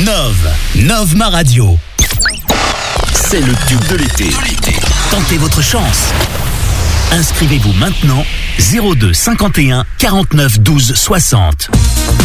Nove ma radio. C'est le tube de l'été. Tentez votre chance. Inscrivez-vous maintenant 02 51 49 12 60.